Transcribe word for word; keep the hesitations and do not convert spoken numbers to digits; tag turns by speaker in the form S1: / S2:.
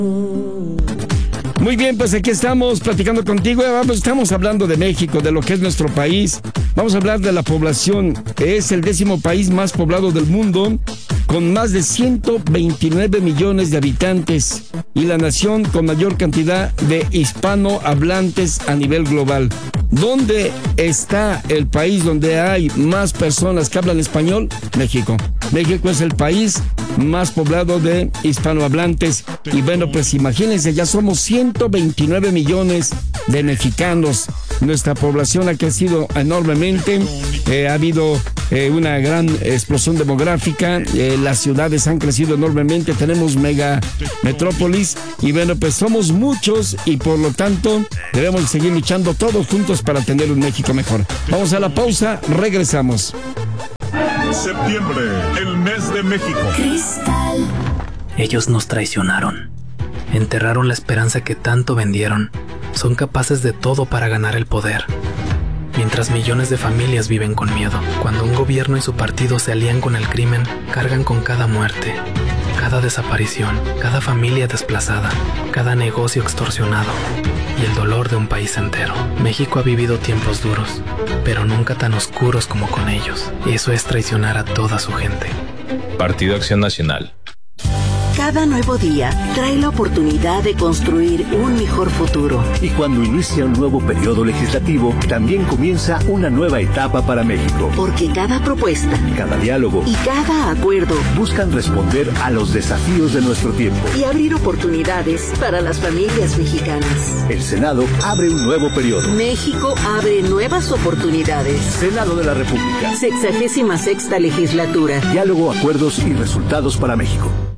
S1: Muy bien, pues aquí estamos platicando contigo. Vamos, estamos hablando de México, de lo que es nuestro país. Vamos a hablar de la población. Es el décimo país más poblado del mundo, con más de ciento veintinueve millones de habitantes, y la nación con mayor cantidad de hispanohablantes a nivel global. ¿Dónde está el país donde hay más personas que hablan español? México. México es el país más poblado de hispanohablantes. Y bueno, pues imagínense, ya somos ciento veintinueve millones de mexicanos. Nuestra población ha crecido enormemente. Eh, ha habido eh, una gran explosión demográfica. Eh, las ciudades han crecido enormemente. Tenemos mega metrópolis. Y bueno, pues somos muchos y por lo tanto debemos seguir luchando todos juntos para tener un México mejor. Vamos a la pausa, regresamos.
S2: Septiembre, el mes de México.
S3: Cristal.
S4: Ellos nos traicionaron. Enterraron la esperanza que tanto vendieron. Son capaces de todo para ganar el poder. Mientras millones de familias viven con miedo. Cuando un gobierno y su partido se alían con el crimen, cargan con cada muerte, cada desaparición, cada familia desplazada, cada negocio extorsionado y el dolor de un país entero. México ha vivido tiempos duros, pero nunca tan oscuros como con ellos. Eso es traicionar a toda su gente.
S5: Partido Acción Nacional.
S3: Cada nuevo día trae la oportunidad de construir un mejor futuro.
S6: Y cuando inicia un nuevo periodo legislativo, también comienza una nueva etapa para México.
S3: Porque cada propuesta,
S6: cada diálogo
S3: y cada acuerdo
S6: buscan responder a los desafíos de nuestro tiempo
S3: y abrir oportunidades para las familias mexicanas.
S6: El Senado abre un nuevo periodo.
S3: México abre nuevas oportunidades.
S6: Senado de la República.
S3: Sexagésima sexta legislatura.
S6: Diálogo, acuerdos y resultados para México.